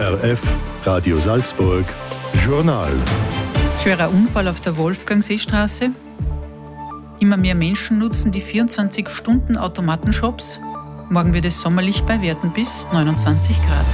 ORF, Radio Salzburg, Journal. Schwerer Unfall auf der Wolfgangseestraße. Immer mehr Menschen nutzen die 24-Stunden-Automatenshops. Morgen wird es sommerlich bei Werten bis 29 Grad.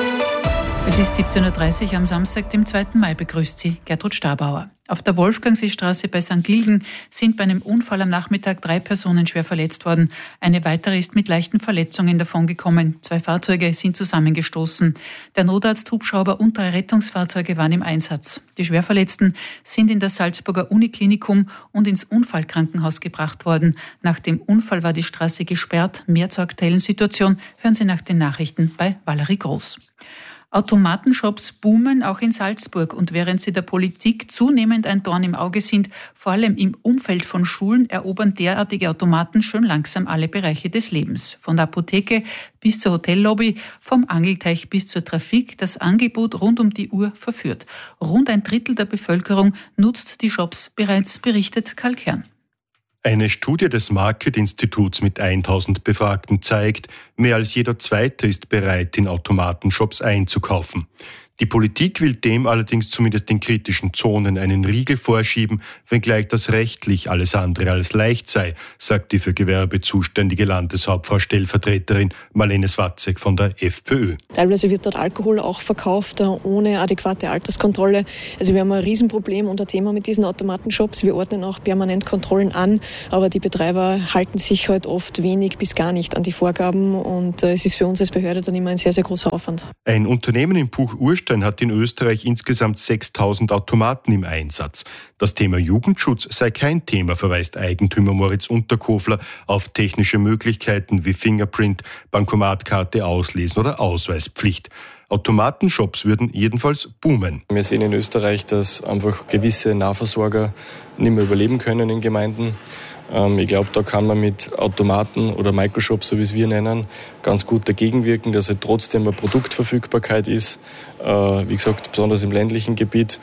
Es ist 17.30 Uhr am Samstag, dem 2. Mai, begrüßt Sie Gertrud Stabauer. Auf der Wolfgangseestraße bei St. Gilgen sind bei einem Unfall am Nachmittag 3 Personen schwer verletzt worden. Eine weitere ist mit leichten Verletzungen davongekommen. 2 Fahrzeuge sind zusammengestoßen. Der Notarzt, Hubschrauber und 3 Rettungsfahrzeuge waren im Einsatz. Die Schwerverletzten sind in das Salzburger Uniklinikum und ins Unfallkrankenhaus gebracht worden. Nach dem Unfall war die Straße gesperrt. Mehr zur aktuellen Situation hören Sie nach den Nachrichten bei Valerie Groß. Automatenshops boomen auch in Salzburg, und während sie der Politik zunehmend ein Dorn im Auge sind, vor allem im Umfeld von Schulen, erobern derartige Automaten schön langsam alle Bereiche des Lebens. Von der Apotheke bis zur Hotellobby, vom Angelteich bis zur Trafik, das Angebot rund um die Uhr verführt. Rund ein Drittel der Bevölkerung nutzt die Shops bereits, berichtet Karl Kern. Eine Studie des Market-Instituts mit 1000 Befragten zeigt, mehr als jeder Zweite ist bereit, in Automatenshops einzukaufen. Die Politik will dem allerdings zumindest in kritischen Zonen einen Riegel vorschieben, wenngleich das rechtlich alles andere als leicht sei, sagt die für Gewerbe zuständige Landeshauptfrau Stellvertreterin Marlene Swatzek von der FPÖ. Teilweise wird dort Alkohol auch verkauft, ohne adäquate Alterskontrolle. Also wir haben ein Riesenproblem und ein Thema mit diesen Automatenshops. Wir ordnen auch permanent Kontrollen an, aber die Betreiber halten sich halt oft wenig bis gar nicht an die Vorgaben, und es ist für uns als Behörde dann immer ein sehr, sehr großer Aufwand. Ein Unternehmen in Buch-Urstein hat in Österreich insgesamt 6000 Automaten im Einsatz. Das Thema Jugendschutz sei kein Thema, verweist Eigentümer Moritz Unterkofler auf technische Möglichkeiten wie Fingerprint, Bankomatkarte auslesen oder Ausweispflicht. Automatenshops würden jedenfalls boomen. Wir sehen in Österreich, dass einfach gewisse Nahversorger nicht mehr überleben können in Gemeinden. Ich glaube, da kann man mit Automaten oder Microshops, so wie es wir nennen, ganz gut dagegen wirken, dass halt trotzdem eine Produktverfügbarkeit ist, wie gesagt, besonders im ländlichen Gebiet,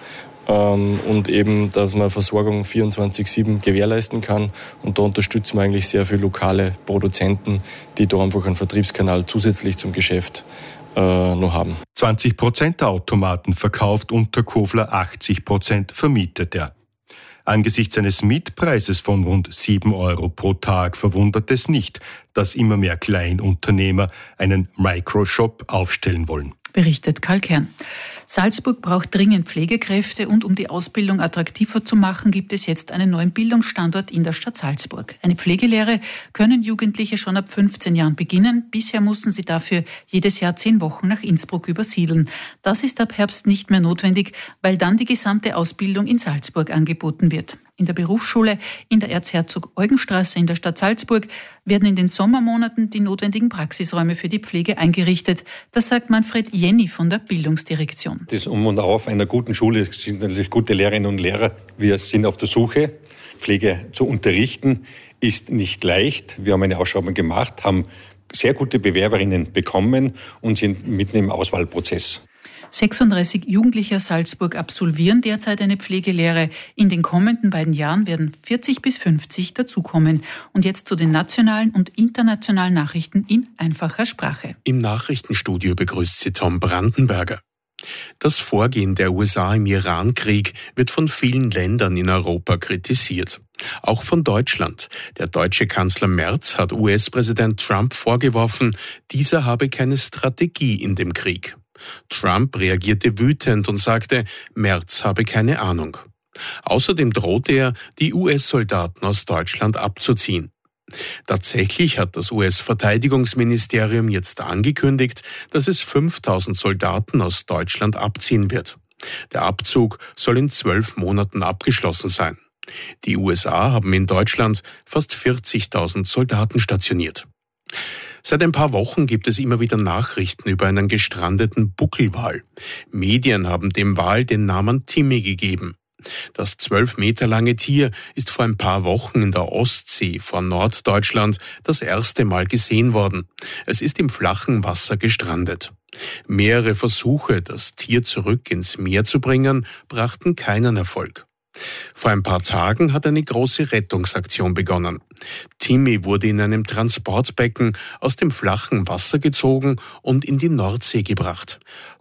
und eben, dass man Versorgung 24/7 gewährleisten kann. Und da unterstützen wir eigentlich sehr viele lokale Produzenten, die da einfach einen Vertriebskanal zusätzlich zum Geschäft noch haben. 20% der Automaten verkauft Unterkofler, 80% vermietet er. Angesichts eines Mietpreises von rund 7 Euro pro Tag verwundert es nicht, dass immer mehr Kleinunternehmer einen Microshop aufstellen wollen. Berichtet Karl Kern. Salzburg braucht dringend Pflegekräfte, und um die Ausbildung attraktiver zu machen, gibt es jetzt einen neuen Bildungsstandort in der Stadt Salzburg. Eine Pflegelehre können Jugendliche schon ab 15 Jahren beginnen. Bisher mussten sie dafür jedes Jahr 10 Wochen nach Innsbruck übersiedeln. Das ist ab Herbst nicht mehr notwendig, weil dann die gesamte Ausbildung in Salzburg angeboten wird. In der Berufsschule in der Erzherzog-Eugen-Straße in der Stadt Salzburg werden in den Sommermonaten die notwendigen Praxisräume für die Pflege eingerichtet. Das sagt Manfred Jenny von der Bildungsdirektion. Das Um und Auf einer guten Schule sind natürlich gute Lehrerinnen und Lehrer. Wir sind auf der Suche. Pflege zu unterrichten ist nicht leicht. Wir haben eine Ausschreibung gemacht, haben sehr gute Bewerberinnen bekommen und sind mitten im Auswahlprozess. 36 Jugendliche aus Salzburg absolvieren derzeit eine Pflegelehre. In den kommenden beiden Jahren werden 40 bis 50 dazukommen. Und jetzt zu den nationalen und internationalen Nachrichten in einfacher Sprache. Im Nachrichtenstudio begrüßt Sie Tom Brandenberger. Das Vorgehen der USA im Iran-Krieg wird von vielen Ländern in Europa kritisiert. Auch von Deutschland. Der deutsche Kanzler Merz hat US-Präsident Trump vorgeworfen, dieser habe keine Strategie in dem Krieg. Trump reagierte wütend und sagte, Merz habe keine Ahnung. Außerdem drohte er, die US-Soldaten aus Deutschland abzuziehen. Tatsächlich hat das US-Verteidigungsministerium jetzt angekündigt, dass es 5000 Soldaten aus Deutschland abziehen wird. Der Abzug soll in 12 Monaten abgeschlossen sein. Die USA haben in Deutschland fast 40.000 Soldaten stationiert. Seit ein paar Wochen gibt es immer wieder Nachrichten über einen gestrandeten Buckelwal. Medien haben dem Wal den Namen Timmy gegeben. Das 12 Meter lange Tier ist vor ein paar Wochen in der Ostsee vor Norddeutschland das erste Mal gesehen worden. Es ist im flachen Wasser gestrandet. Mehrere Versuche, das Tier zurück ins Meer zu bringen, brachten keinen Erfolg. Vor ein paar Tagen hat eine große Rettungsaktion begonnen. Timmy wurde in einem Transportbecken aus dem flachen Wasser gezogen und in die Nordsee gebracht.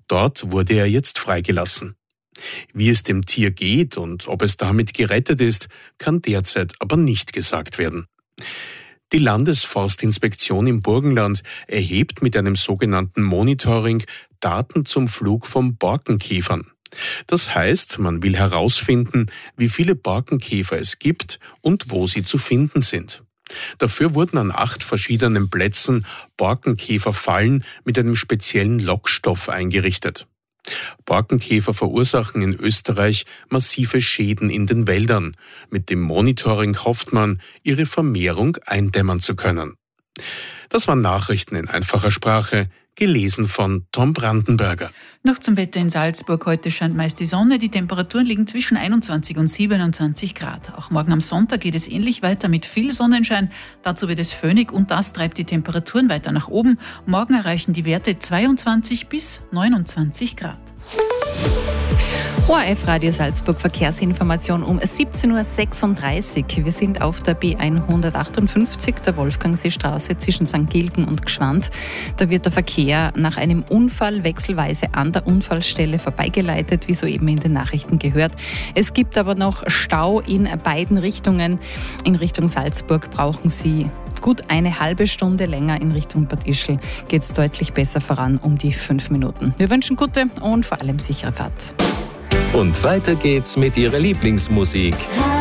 Dort wurde er jetzt freigelassen. Wie es dem Tier geht und ob es damit gerettet ist, kann derzeit aber nicht gesagt werden. Die Landesforstinspektion im Burgenland erhebt mit einem sogenannten Monitoring Daten zum Flug von Borkenkäfern. Das heißt, man will herausfinden, wie viele Borkenkäfer es gibt und wo sie zu finden sind. Dafür wurden an 8 verschiedenen Plätzen Borkenkäferfallen mit einem speziellen Lockstoff eingerichtet. Borkenkäfer verursachen in Österreich massive Schäden in den Wäldern. Mit dem Monitoring hofft man, ihre Vermehrung eindämmen zu können. Das waren Nachrichten in einfacher Sprache, gelesen von Tom Brandenberger. Noch zum Wetter in Salzburg. Heute scheint meist die Sonne. Die Temperaturen liegen zwischen 21 und 27 Grad. Auch morgen am Sonntag geht es ähnlich weiter mit viel Sonnenschein. Dazu wird es föhnig und das treibt die Temperaturen weiter nach oben. Morgen erreichen die Werte 22 bis 29 Grad. ORF Radio Salzburg Verkehrsinformation um 17.36 Uhr. Wir sind auf der B158, der Wolfgangseestraße zwischen St. Gilgen und Gschwand. Da wird der Verkehr nach einem Unfall wechselweise an der Unfallstelle vorbeigeleitet, wie soeben in den Nachrichten gehört. Es gibt aber noch Stau in beiden Richtungen. In Richtung Salzburg brauchen Sie gut eine halbe Stunde länger. In Richtung Bad Ischl geht es deutlich besser voran, um die 5 Minuten. Wir wünschen gute und vor allem sichere Fahrt. Und weiter geht's mit Ihrer Lieblingsmusik.